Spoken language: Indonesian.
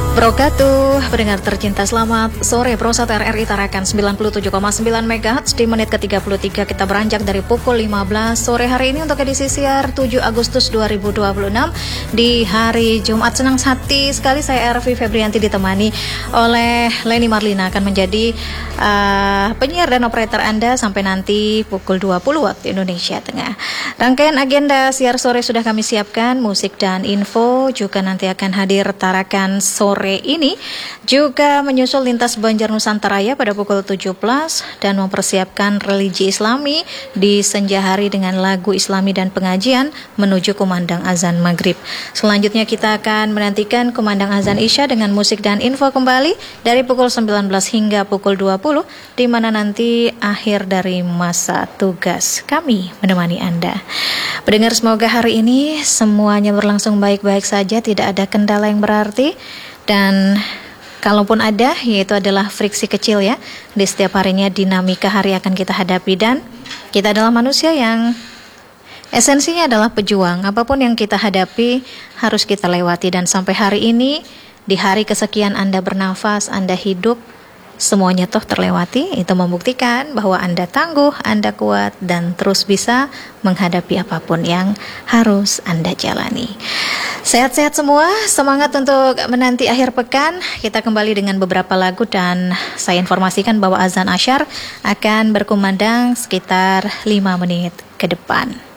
Wabarakatuh, pendengar tercinta, selamat sore. Prosat RRI Tarakan 97,9 MHz di menit ke-33 kita beranjak dari pukul 15 sore hari ini untuk edisi siar 7 Agustus 2026 di hari Jumat. Senang hati sekali saya Ervi Febrianti ditemani oleh Leni Marlina akan menjadi penyiar dan operator Anda sampai nanti pukul 20 waktu Indonesia Tengah. Rangkaian agenda siar sore sudah kami siapkan, musik dan info juga nanti akan hadir Tarakan sore ini, juga menyusul lintas Banjar Nusantara pada pukul 17 dan mempersiapkan religi Islami di senja hari dengan lagu Islami dan pengajian menuju kumandang azan maghrib. Selanjutnya kita akan menantikan kumandang azan Isya dengan musik dan info kembali dari pukul 19 hingga pukul 20, di mana nanti akhir dari masa tugas kami menemani Anda. Pendengar, semoga hari ini semuanya berlangsung baik-baik saja, tidak ada kendala yang berarti. Dan kalaupun ada, yaitu adalah friksi kecil ya. Di setiap harinya dinamika hari akan kita hadapi, dan kita adalah manusia yang esensinya adalah pejuang. Apapun yang kita hadapi harus kita lewati, dan sampai hari ini, di hari kesekian Anda bernafas, Anda hidup, semuanya toh terlewati. Itu membuktikan bahwa Anda tangguh, Anda kuat, dan terus bisa menghadapi apapun yang harus Anda jalani. Sehat-sehat semua, semangat untuk menanti akhir pekan. Kita kembali dengan beberapa lagu, dan saya informasikan bahwa azan asyar akan berkumandang sekitar 5 menit ke depan.